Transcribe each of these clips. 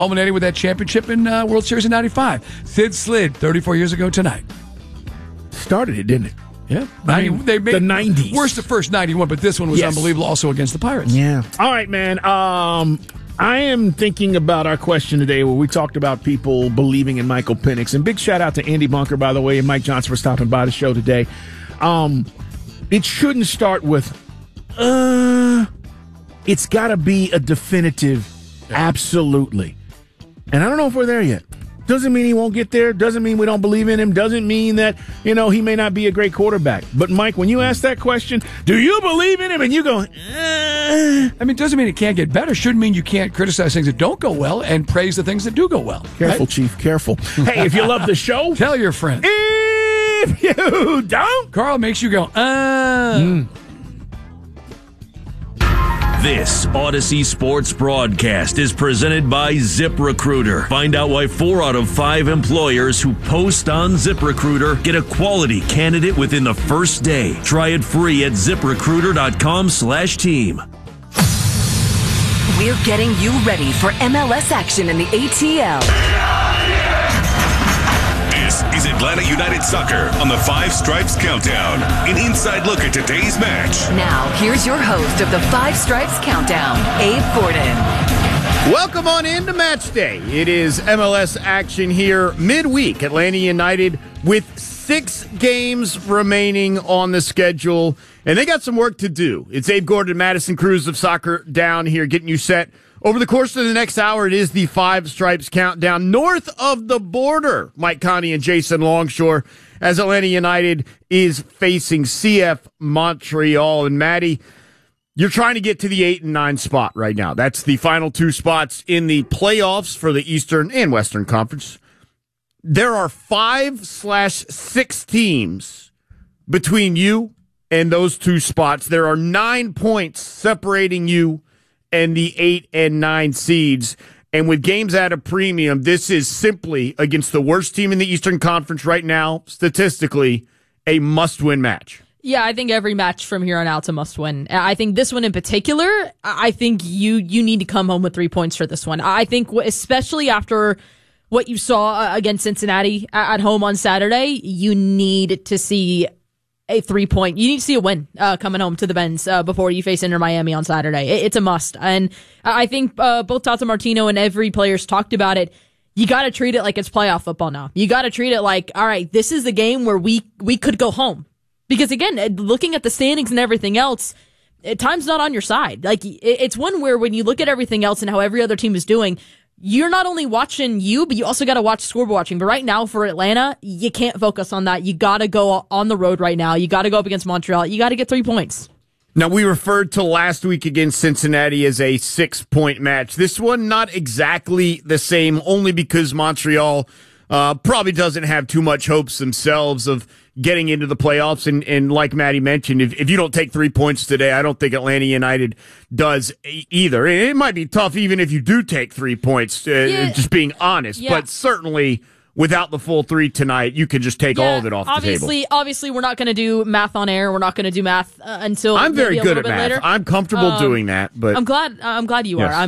culminating with that championship in World Series in 95. Sid slid 34 years ago tonight. Started it, didn't it? Yeah. I mean, they made the 90s. Worst the first 91, but this one was unbelievable also against the Pirates. Yeah. All right, man. I am thinking about our question today where we talked about people believing in Michael Penix. And big shout out to Andy Bunker, by the way, and Mike Johnson for stopping by the show today. It shouldn't start with, it's got to be a definitive absolutely. And I don't know if we're there yet. Doesn't mean he won't get there. Doesn't mean we don't believe in him. Doesn't mean that, he may not be a great quarterback. But, Mike, when you ask that question, do you believe in him? And you go, doesn't mean it can't get better. Shouldn't mean you can't criticize things that don't go well and praise the things that do go well. Careful, right? Chief, careful. Hey, if you love the show, tell your friends. If you don't, Carl makes you go, This Odyssey Sports broadcast is presented by ZipRecruiter. Find out why 4 out of 5 employers who post on ZipRecruiter get a quality candidate within the first day. Try it free at ZipRecruiter.com/team. We're getting you ready for MLS action in the ATL. This is Atlanta United Soccer on the Five Stripes Countdown. An inside look at today's match. Now, here's your host of the Five Stripes Countdown, Abe Gordon. Welcome on into match day. It is MLS action here midweek. Atlanta United with 6 games remaining on the schedule, and they got some work to do. It's Abe Gordon, Madison Cruz of Soccer Down here getting you set. Over the course of the next hour, it is the Five Stripes Countdown. North of the border, Mike Connie and Jason Longshore, as Atlanta United is facing CF Montreal. And Maddie, you're trying to get to the 8 and 9 spot right now. That's the final 2 spots in the playoffs for the Eastern and Western Conference. There are 5/6 teams between you and those 2 spots. There are 9 points separating you and the 8 and 9 seeds. And with games at a premium, this is simply against the worst team in the Eastern Conference right now, statistically, a must-win match. Yeah, I think every match from here on out's a must-win. I think this one in particular, I think you need to come home with 3 points for this one. I think especially after what you saw against Cincinnati at home on Saturday, you need to see a 3-point. You need to see a win coming home to the Benz before you face Inter Miami on Saturday. It's a must. And I think both Tata Martino and every player's talked about it. You got to treat it like it's playoff football now. You got to treat it like, all right, this is the game where we could go home. Because again, looking at the standings and everything else, time's not on your side. Like, it's one where when you look at everything else and how every other team is doing, you're not only watching you, but you also got to watch scoreboard watching. But right now for Atlanta, you can't focus on that. You got to go on the road right now. You got to go up against Montreal. You got to get 3 points. Now, we referred to last week against Cincinnati as a 6-point match. This one, not exactly the same, only because Montreal probably doesn't have too much hopes themselves of getting into the playoffs. And like Maddie mentioned, if you don't take 3 points today, I don't think Atlanta United does either. And it might be tough even if you do take 3 points, just being honest. Yeah. But certainly without the full 3 tonight, you can just take all of it off the table. Obviously, we're not going to do math on air. We're not going to do math until I'm very good at math. Later. I'm comfortable doing that, but I'm glad you are.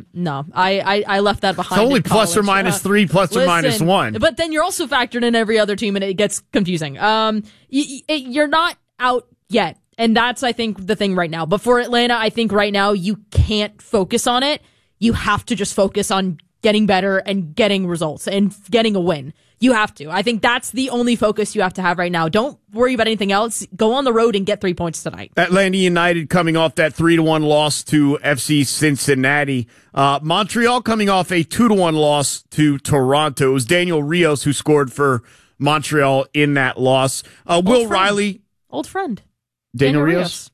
I left that behind. It's only plus or minus 3, plus or minus 1. But then you're also factored in every other team, and it gets confusing. You're not out yet, and that's I think the thing right now. But for Atlanta, I think right now you can't focus on it. You have to just focus on getting better and getting results and getting a win. You have to. I think that's the only focus you have to have right now. Don't worry about anything else. Go on the road and get 3 points tonight. Atlanta United coming off that 3-1 loss to FC Cincinnati. Montreal coming off a 2-1 loss to Toronto. It was Daniel Rios who scored for Montreal in that loss. Will Riley. Old friend. Daniel Rios.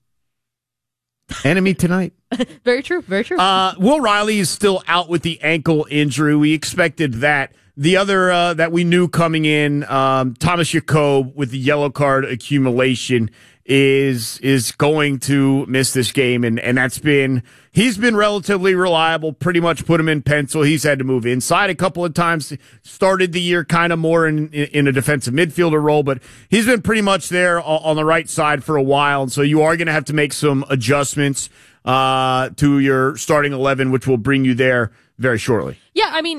Enemy tonight. Very true. Very true. Will Riley is still out with the ankle injury. We expected that. The other that we knew coming in, Thomas Jacob with the yellow card accumulation is going to miss this game, and he's been relatively reliable. Pretty much put him in pencil. He's had to move inside a couple of times. Started the year kind of more in a defensive midfielder role, but he's been pretty much there on the right side for a while, and so you are going to have to make some adjustments to your starting 11, which will bring you there very shortly. Yeah, I mean,